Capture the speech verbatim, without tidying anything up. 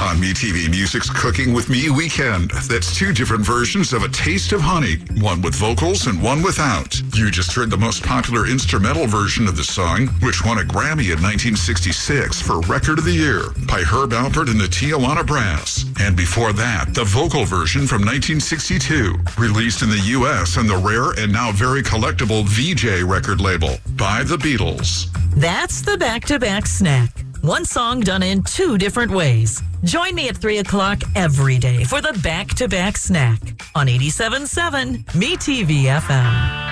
On MeTV Music's Cooking With Me Weekend, that's two different versions of A Taste of Honey, one with vocals and one without. You just heard the most popular instrumental version of the song, which won a Grammy in nineteen sixty-six for Record of the Year by Herb Alpert and the Tijuana Brass. And before that, the vocal version from nineteen sixty-two, released in the U S on the rare and now very collectible V J record label by the Beatles. That's the back-to-back snack. One song done in two different ways. Join me at three o'clock every day for the back-to-back snack on eighty-seven point seven MeTV F M.